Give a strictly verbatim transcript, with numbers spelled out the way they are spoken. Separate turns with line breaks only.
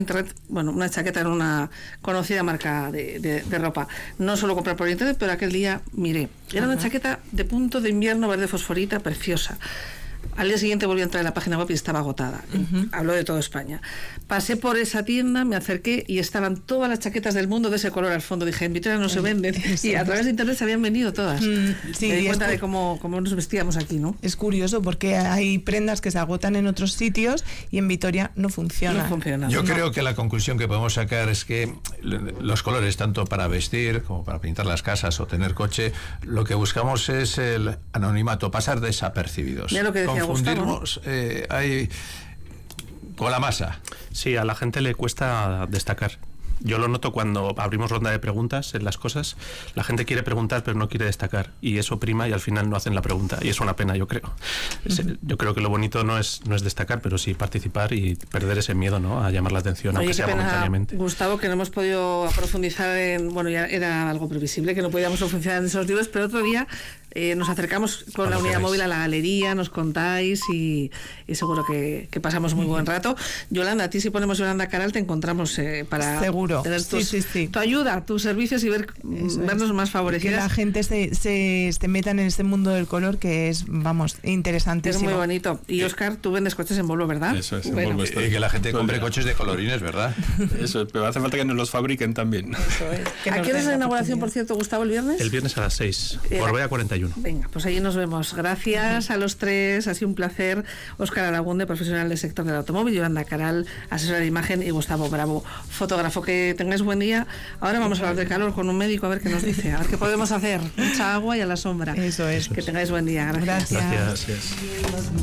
internet, bueno, una chaqueta en una conocida marca de, de, de ropa. No suelo comprar por internet, pero aquel día miré. Era una chaqueta de punto de invierno verde fosforita, preciosa. Al día siguiente volví a entrar en la página web y estaba agotada. Uh-huh. Habló de toda España. Pasé por esa tienda, me acerqué y estaban todas las chaquetas del mundo de ese color al fondo. Dije, en Vitoria no se venden. Y a través de internet se habían vendido todas. Mm, sí, me di cuenta de cómo, cómo nos vestíamos aquí, ¿no?
Es curioso porque hay prendas que se agotan en otros sitios y en Vitoria no funciona.
No funciona.
Yo
no.
creo que la conclusión que podemos sacar es que los colores, tanto para vestir como para pintar las casas o tener coche, lo que buscamos es el anonimato, pasar desapercibidos.
Ya lo que decía
Confundirnos
Gustavo, ¿no?
eh, hay con la masa.
Sí, a la gente le cuesta destacar. Yo lo noto cuando abrimos ronda de preguntas en las cosas. La gente quiere preguntar pero no quiere destacar y eso prima y al final no hacen la pregunta y es una pena, yo creo. Uh-huh. Yo creo que lo bonito no es no es destacar, pero sí participar y perder ese miedo, ¿no?, a llamar la atención,
Oye,
aunque sea
pena,
momentáneamente.
Gustavo, que no hemos podido profundizar en... Bueno, ya era algo previsible que no podíamos profundizar en esos libros, pero otro día eh, nos acercamos con la unidad móvil a la galería, nos contáis y, y seguro que, que pasamos muy buen rato. Yolanda, a ti si ponemos Yolanda Caral te encontramos eh, para...
Seguro.
Tener tus,
sí, sí, sí.
tu ayuda, tus servicios y ver, vernos
es.
más favorecidas.
Que la gente se, se, se meta en este mundo del color que es, vamos, interesantísimo.
Es muy bonito. Y Óscar, tú vendes coches en Volvo, ¿verdad?
Eso es, en
bueno.
Volvo
Y que la gente compre coches de colorines, ¿verdad?
Eso, pero hace falta que nos los fabriquen también.
Eso es. Que
¿A qué hora es la inauguración, por cierto, Gustavo, el viernes?
El viernes a las seis, Gorbea cuarenta y uno.
Venga, pues allí nos vemos. Gracias a los tres, ha sido un placer. Óscar Aragunde, profesional del sector del automóvil, Yolanda Caral, asesora de imagen, y Gustavo Bravo, fotógrafo. Que tengáis buen día. Ahora vamos a hablar de calor con un médico, a ver qué nos dice, a ver qué podemos hacer. Mucha agua y a la sombra.
Eso es.
Que tengáis buen día. Gracias.
Gracias.
Gracias.